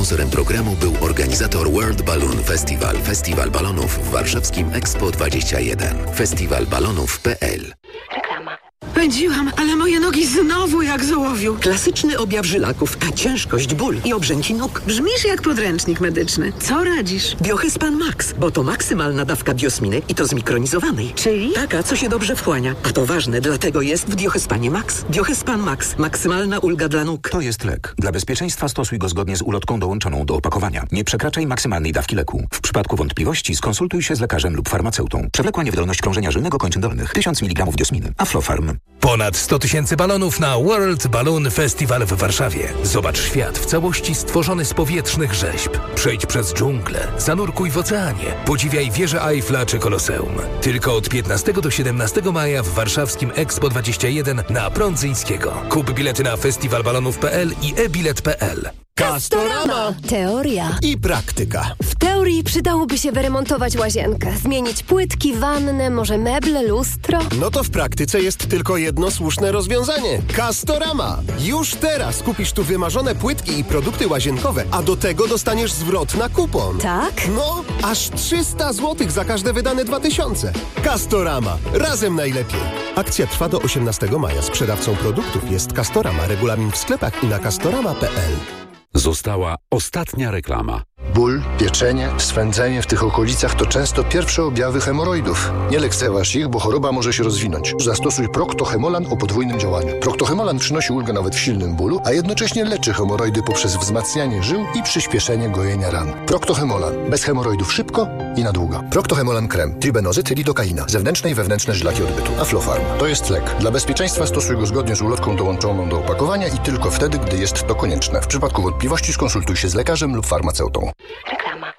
Sponsorem programu był organizator World Balloon Festival. Festiwal balonów w warszawskim Expo 21. Festiwalbalonów.pl. Reklama. Pędziłam, ale moje nogi znowu jak z ołowiu. Klasyczny objaw żylaków, a ciężkość, ból i obrzęki nóg. Brzmisz jak podręcznik medyczny. Co radzisz? Biohyspan Max, bo to maksymalna dawka biosminy i to zmikronizowanej. Czyli? Taka, co się dobrze wchłania. A to ważne, dlatego jest w Biohyspanie Max. Biohyspan Max. Maksymalna ulga dla nóg. To jest lek. Dla bezpieczeństwa stosuj go zgodnie z ulotką dołączoną do opakowania. Nie przekraczaj maksymalnej dawki leku. W przypadku wątpliwości skonsultuj się z lekarzem lub farmaceutą. Przewlekła niewydolność krążenia żylnego kończyn dolnych. 1000 mg diosminy. Aflofarm. Ponad 100 000 balonów na World Balloon Festival w Warszawie. Zobacz świat w całości stworzony z powietrznych rzeźb. Przejdź przez dżunglę, zanurkuj w oceanie, podziwiaj wieżę Eiffla czy Koloseum. Tylko od 15 do 17 maja w warszawskim Expo 21 na Prądzyńskiego. Kup bilety na festiwalbalonów.pl i e-bilet.pl. Castorama! Teoria i praktyka. W teorii przydałoby się wyremontować łazienkę, zmienić płytki, wannę, może meble, lustro. No to w praktyce jest tylko jedno słuszne rozwiązanie. Castorama! Już teraz kupisz tu wymarzone płytki i produkty łazienkowe, a do tego dostaniesz zwrot na kupon. Tak? No, aż 300 zł za każde wydane 2000. Castorama. Razem najlepiej. Akcja trwa do 18 maja. Sprzedawcą produktów jest Castorama. Regulamin w sklepach i na castorama.pl. Została ostatnia reklama. Ból, pieczenie, swędzenie w tych okolicach to często pierwsze objawy hemoroidów. Nie lekceważ ich, bo choroba może się rozwinąć. Zastosuj Procto-Hemolan o podwójnym działaniu. Procto-Hemolan przynosi ulgę nawet w silnym bólu, a jednocześnie leczy hemoroidy poprzez wzmacnianie żył i przyspieszenie gojenia ran. Procto-Hemolan. Bez hemoroidów szybko i na długo. Procto-Hemolan krem. Tribenozyt, lidokaina. Zewnętrzne i wewnętrzne żylaki odbytu. Aflofarm. To jest lek. Dla bezpieczeństwa stosuj go zgodnie z ulotką dołączoną do opakowania i tylko wtedy, gdy jest to konieczne. W przypadku wątpliwości skonsultuj się z lekarzem lub farmaceutą. Reklama.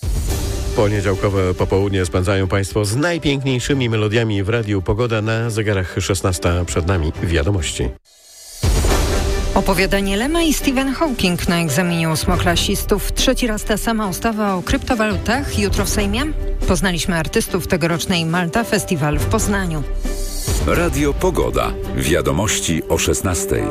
Poniedziałkowe popołudnie spędzają Państwo z najpiękniejszymi melodiami w Radiu Pogoda. Na zegarach 16 przed nami wiadomości. Opowiadanie Lema i Stephen Hawking na egzaminie ósmoklasistów. Trzeci raz ta sama ustawa o kryptowalutach jutro w Sejmie. Poznaliśmy artystów tegorocznej Malta Festival w Poznaniu. Radio Pogoda. Wiadomości o 16:00.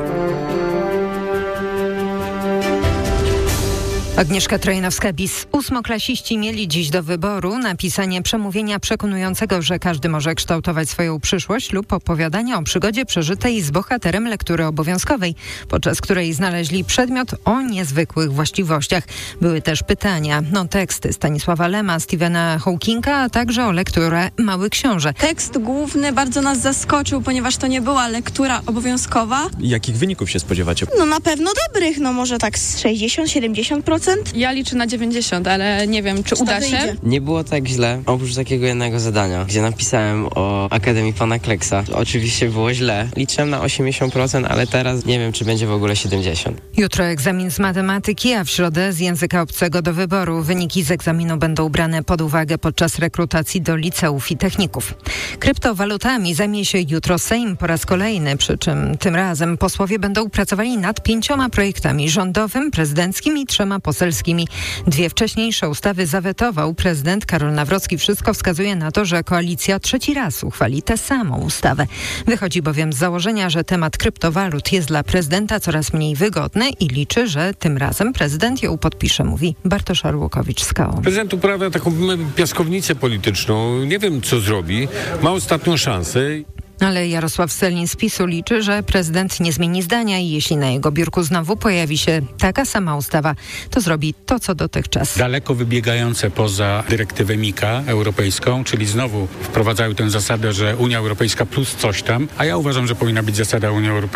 Agnieszka Trojanowska-Bis. Ósmoklasiści mieli dziś do wyboru napisanie przemówienia przekonującego, że każdy może kształtować swoją przyszłość lub opowiadania o przygodzie przeżytej z bohaterem lektury obowiązkowej, podczas której znaleźli przedmiot o niezwykłych właściwościach. Były też pytania, teksty Stanisława Lema, Stephena Hawkinga, a także o lekturę Mały Książę. Tekst główny bardzo nas zaskoczył, ponieważ to nie była lektura obowiązkowa. Jakich wyników się spodziewacie? Na pewno dobrych, może tak z 60-70%. Ja liczę na 90, ale nie wiem, czy uda się. Nie było tak źle, oprócz takiego jednego zadania, gdzie napisałem o Akademii Pana Kleksa. Oczywiście było źle. Liczyłem na 80%, ale teraz nie wiem, czy będzie w ogóle 70%. Jutro egzamin z matematyki, a w środę z języka obcego do wyboru. Wyniki z egzaminu będą brane pod uwagę podczas rekrutacji do liceów i techników. Kryptowalutami zajmie się jutro Sejm po raz kolejny, przy czym tym razem posłowie będą pracowali nad 5 projektami: rządowym, prezydenckim i 3 poselskimi. 2 wcześniejsze ustawy zawetował prezydent Karol Nawrocki. Wszystko wskazuje na to, że koalicja trzeci raz uchwali tę samą ustawę. Wychodzi bowiem z założenia, że temat kryptowalut jest dla prezydenta coraz mniej wygodny i liczy, że tym razem prezydent ją podpisze, mówi Bartosz Arłukowicz z KO. Prezydent uprawia taką piaskownicę polityczną. Nie wiem, co zrobi. Ma ostatnią szansę. Ale Jarosław Sellin z PiS-u liczy, że prezydent nie zmieni zdania i jeśli na jego biurku znowu pojawi się taka sama ustawa, to zrobi to, co dotychczas. Daleko wybiegające poza dyrektywę MiCA europejską, czyli znowu wprowadzają tę zasadę, że Unia Europejska plus coś tam, a ja uważam, że powinna być zasada Unia Europejska